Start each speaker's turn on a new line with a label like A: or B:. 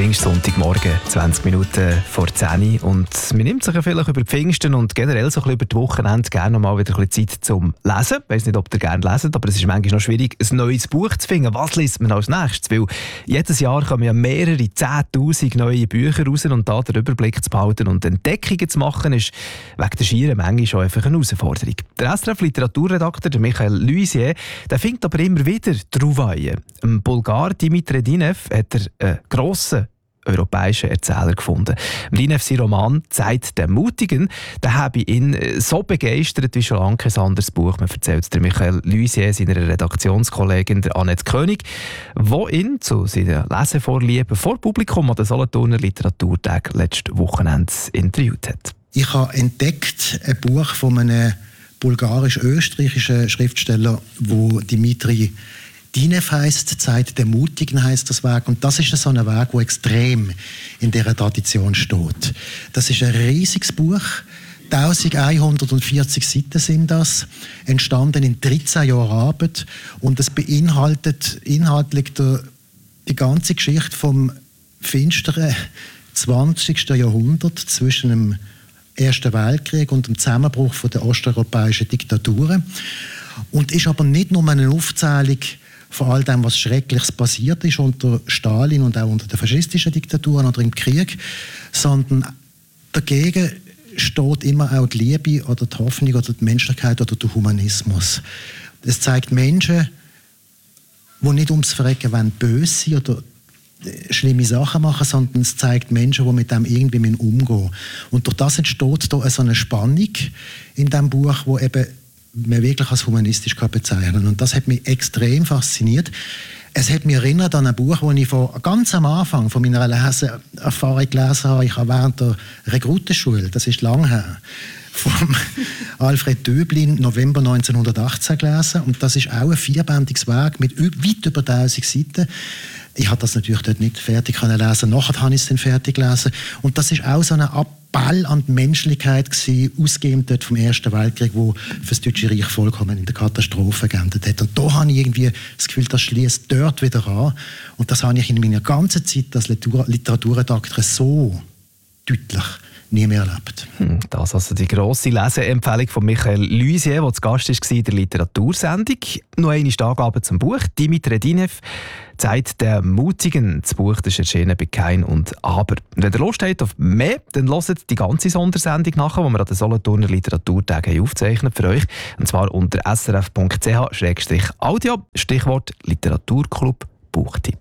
A: Pfingstsonntagmorgen, 20 Minuten vor 10 Uhr. Und man nimmt sich ja vielleicht über Pfingsten und generell so ein bisschen über die Wochenende gerne mal wieder ein bisschen Zeit zum Lesen. Ich weiss nicht, ob ihr gerne leset, aber es ist manchmal noch schwierig, ein neues Buch zu finden. Was liest man als nächstes? Weil jedes Jahr kommen ja mehrere 10'000 neue Bücher raus und da den Überblick zu behalten und Entdeckungen zu machen, ist wegen der schieren Menge schon einfach eine Herausforderung. Der SRF-Literaturredakteur Michael Luisier, der findet aber immer wieder Trouvailles. Im Bulgar Dimitri Dinev hat er einen grossen europäischen Erzähler gefunden. Dinev, sein Roman «Zeit der Mutigen», der habe ihn so begeistert wie schon lange kein anderes Buch. Man erzählt es Michael Luisier, seiner Redaktionskollegin der Annette König, die ihn zu seiner Lesevorliebe vor Publikum an den Solothurner Literaturtag letztes Wochenende interviewt hat.
B: Ich habe entdeckt ein Buch von einem bulgarisch-österreichischen Schriftsteller, wo Dimitri Dinev heisst, «Zeit der Mutigen» heisst das Werk. Und das ist so ein Werk, das extrem in dieser Tradition steht. Das ist ein riesiges Buch. 1140 Seiten sind das, entstanden in 13 Jahren Arbeit. Und es beinhaltet inhaltlich die ganze Geschichte vom finsteren 20. Jahrhundert zwischen dem Ersten Weltkrieg und dem Zusammenbruch der osteuropäischen Diktaturen. Und ist aber nicht nur eine Aufzählung von all dem, was Schreckliches passiert ist unter Stalin und auch unter den faschistischen Diktaturen oder im Krieg, sondern dagegen steht immer auch die Liebe oder die Hoffnung oder die Menschlichkeit oder der Humanismus. Es zeigt Menschen, die nicht ums Verrecken wollen, böse sind oder schlimme Sachen machen, sondern es zeigt Menschen, die mit dem irgendwie umgehen müssen. Und durch das entsteht da so eine Spannung in diesem Buch, wo eben man wirklich als humanistisch bezeichnen kann. Und das hat mich extrem fasziniert. Es hat mich erinnert an ein Buch, das ich ganz am Anfang von meiner Leseerfahrung gelesen habe. Ich habe während der Rekrutenschule, das ist lange her, von Alfred Döblin, November 1918 gelesen. Und das ist auch ein 4-bändiges Werk mit weit über 1000 Seiten. Ich habe das natürlich dort nicht fertig lesen. Nachher habe ich es dann fertig gelesen. Und das ist auch so eine Appell an die Menschlichkeit gewesen, ausgehend dort vom Ersten Weltkrieg, wo für das Deutsche Reich vollkommen in der Katastrophe geendet hat. Und da habe ich irgendwie das Gefühl, das schließt dort wieder an. Und das habe ich in meiner ganzen Zeit als Literaturredakteur so deutlich nie mehr erlebt.
A: Das also die grosse Leseempfehlung von Michael Luisier, der zu Gast war in der Literatursendung. Noch eine Angabe zum Buch. Dimitri Dinev, «Zeit der Mutigen». Das Buch ist erschienen bei Kein und Aber. Und wenn ihr Lust habt auf mehr, dann hört die ganze Sondersendung nachher, die wir an den Solothurner Literaturtagen aufzeichnen für euch. Und zwar unter srf.ch/audio, Stichwort Literaturclub Buchtipp.